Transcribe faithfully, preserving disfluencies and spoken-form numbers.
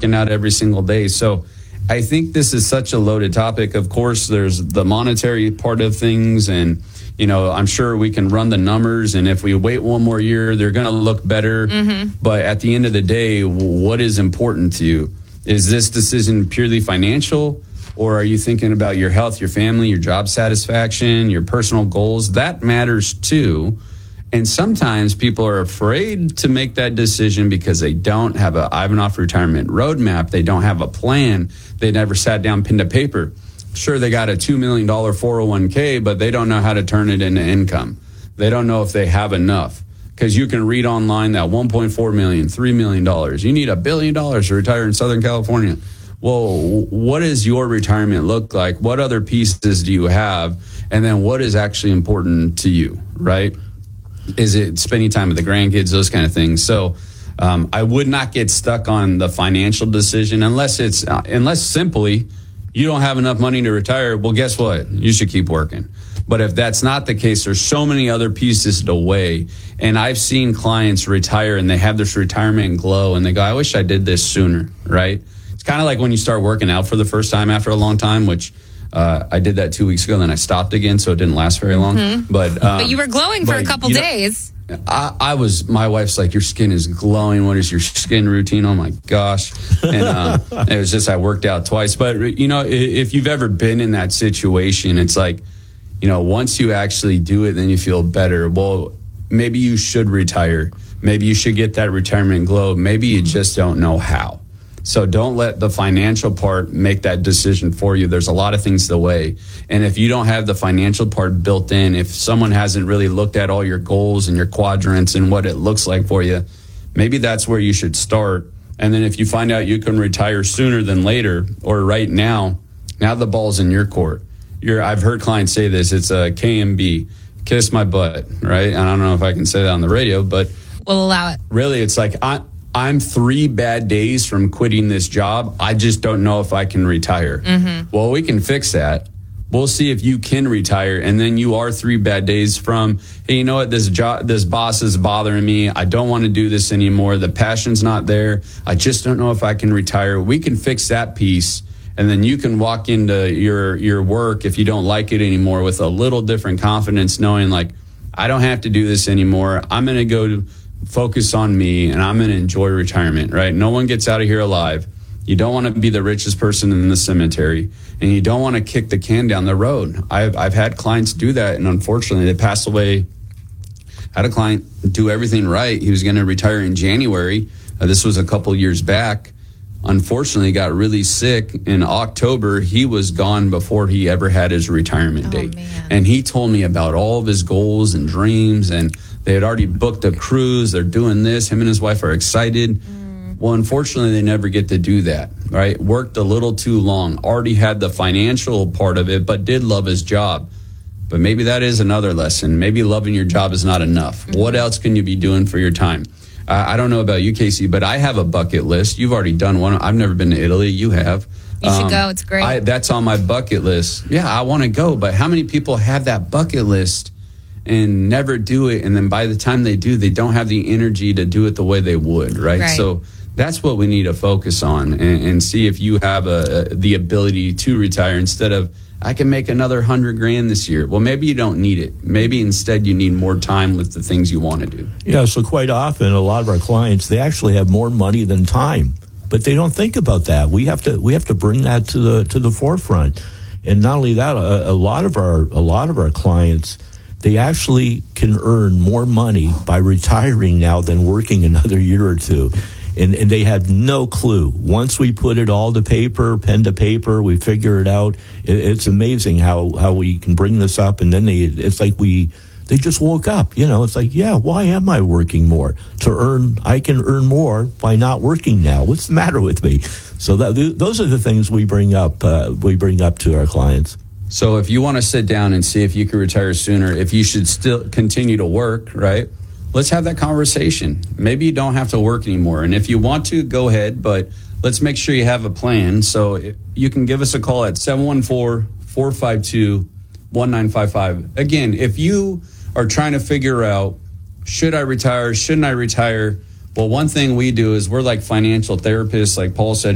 working out every single day. So I think this is such a loaded topic. Of course, there's the monetary part of things, and you know, I'm sure we can run the numbers, and if we wait one more year, they're going to look better. Mm-hmm. But at the end of the day, what is important to you? Is this decision purely financial, or are you thinking about your health, your family, your job satisfaction, your personal goals? That matters too. And sometimes people are afraid to make that decision because they don't have a Ivanhoff retirement roadmap. They don't have a plan. They never sat down, pen to paper. Sure, they got a two million dollars four oh one k, but they don't know how to turn it into income. They don't know if they have enough. Because you can read online that one point four million dollars, three million dollars. You need a billion dollars to retire in Southern California. Well, what does your retirement look like? What other pieces do you have? And then what is actually important to you, right? Is it spending time with the grandkids, those kind of things? So um, I would not get stuck on the financial decision unless it's, uh, unless simply you don't have enough money to retire. Well, guess what? You should keep working. But if that's not the case, there's so many other pieces to weigh. And I've seen clients retire and they have this retirement glow and they go, I wish I did this sooner, right? It's kind of like when you start working out for the first time after a long time, which uh, I did that two weeks ago, and then I stopped again, so it didn't last very long. Mm-hmm. But um, but you were glowing for a couple know, days. I, I was, my wife's like, your skin is glowing. What is your skin routine? Oh my gosh. And uh, it was just, I worked out twice. But, you know, if you've ever been in that situation, it's like, you know, once you actually do it, then you feel better. Well, maybe you should retire. Maybe you should get that retirement glow. Maybe you just don't know how. So don't let the financial part make that decision for you. There's a lot of things to weigh. And if you don't have the financial part built in, if someone hasn't really looked at all your goals and your quadrants and what it looks like for you, maybe that's where you should start. And then if you find out you can retire sooner than later or right now, now the ball's in your court. You're, I've heard clients say this, it's a K M B, kiss my butt, right? And I don't know if I can say that on the radio, but we'll allow it. Really, it's like, I, I'm three bad days from quitting this job. I just don't know if I can retire. Mm-hmm. Well, we can fix that. We'll see if you can retire, and then you are three bad days from, hey, you know what, this job, this boss is bothering me. I don't want to do this anymore. The passion's not there. I just don't know if I can retire. We can fix that piece, and then you can walk into your your work if you don't like it anymore with a little different confidence, knowing like, I don't have to do this anymore. I'm going to go to focus on me, and I'm going to enjoy retirement, right? No one gets out of here alive. You don't want to be the richest person in the cemetery, and you don't want to kick the can down the road. I've I've had clients do that, and unfortunately, they passed away. I had a client do everything right. He was going to retire in January. Uh, this was a couple years back. Unfortunately, got really sick. In October, he was gone before he ever had his retirement oh, date. Man. And he told me about all of his goals and dreams, and they had already booked a cruise. They're doing this. Him and his wife are excited. Mm. Well, unfortunately, they never get to do that, right? Worked a little too long. Already had the financial part of it, but did love his job. But maybe that is another lesson. Maybe loving your job is not enough. Mm-hmm. What else can you be doing for your time? Uh, I don't know about you, Casey, but I have a bucket list. You've already done one. I've never been to Italy. You have. You should um, go. It's great. I, that's on my bucket list. Yeah, I want to go. But how many people have that bucket list and never do it? And then by the time they do, they don't have the energy to do it the way they would, right? right. So that's what we need to focus on and, and see if you have a, a, the ability to retire instead of, I can make another hundred grand this year. Well, maybe you don't need it. Maybe instead you need more time with the things you want to do. Yeah, so quite often a lot of our clients, they actually have more money than time, but they don't think about that. We have to we have to bring that to the to the forefront. And not only that, a, a lot of our a lot of our clients, they actually can earn more money by retiring now than working another year or two. And, and they had no clue. Once we put it all to paper, pen to paper, we figure it out. It, it's amazing how, how we can bring this up. And then they, it's like we, they just woke up. You know, it's like, yeah, why am I working more? To earn, I can earn more by not working now. What's the matter with me? So that, those are the things we bring up, uh, we bring up to our clients. So if you want to sit down and see if you can retire sooner, if you should still continue to work, right? Let's have that conversation. Maybe you don't have to work anymore. And if you want to, go ahead, but let's make sure you have a plan. So if you can give us a call at seven one four, four five two, one nine five five. Again, if you are trying to figure out, should I retire, shouldn't I retire? Well, one thing we do is we're like financial therapists, like Paul said.